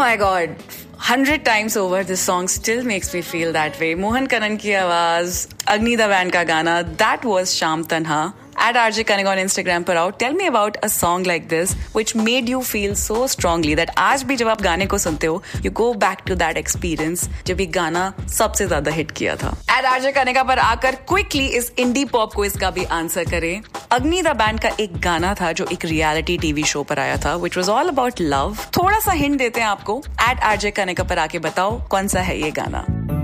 my God. 100 times over, this song still makes me feel that way. Mohan Karan की आवाज, अग्नि the band का गाना, that was शाम तन्हा. At RJ Kanika on Instagram पर आओ. Tell me about a song like this which made you feel so strongly that आज भी जब आप गाने को सुनते हो, you go back to that experience जब ये गाना सबसे ज्यादा हिट किया था. At RJ Kanika पर आकर quickly इस इंडी पॉप को इसका भी आंसर करें. अग्नि द बैंड का एक गाना था जो एक रियलिटी टीवी शो पर आया था which was all about love. थोड़ा सा हिंट देते हैं आपको. At RJ Kanika पर आके बताओ कौन सा है ये गाना.